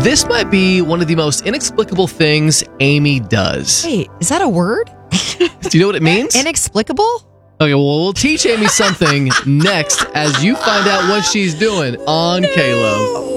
This might be one of the most inexplicable things Amy does. Wait, is that a word? Do you know what it means? Inexplicable? Okay, well, we'll teach Amy something next as you find out what she's doing on K-Lo.